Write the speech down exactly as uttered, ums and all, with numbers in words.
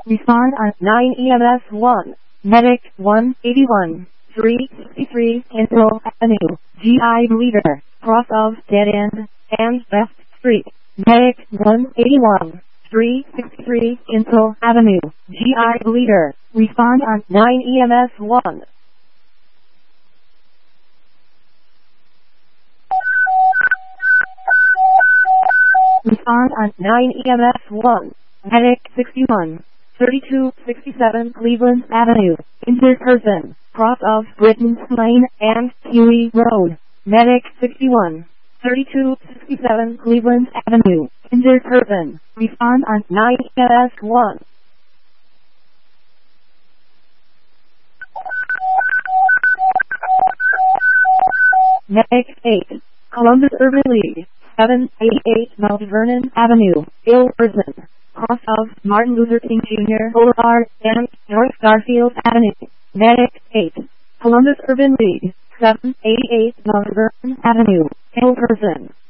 Respond on nine E M S one. Medic one eighty-one. three sixty-three Kinzel Avenue. G I Bleeder. Cross of Dead End and West Street. Medic one eighty-one. three sixty-three Kinzel Avenue. G I Bleeder. Respond on nine E M S one. Respond on nine E M S one. Medic sixty-one. thirty-two sixty-seven Cleveland Avenue. Injured person. Cross of Britton's Lane and Huey Road. Medic sixty-one. thirty-two sixty-seven Cleveland Avenue. Injured person. Respond on nine E M S one. Medic eight. Columbus Urban League. seven eighty-eight Mount Vernon Avenue. Ill person. Cross of Martin Luther King Junior Boulevard and North Garfield Avenue. Medic eight. Columbus Urban League. seven eighty-eight Mount Vernon Avenue. Ill person.